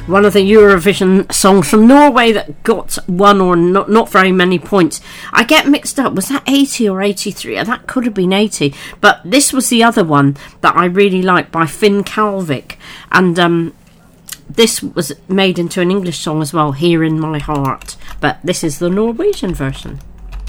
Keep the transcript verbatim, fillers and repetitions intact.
One of the Eurovision songs from Norway that got one or not, not very many points. I get mixed up. Was that eighty or eighty-three? That could have been eighty. But this was the other one that I really liked by Finn Kalvik. And um, this was made into an English song as well, Here in My Heart. But this is the Norwegian version.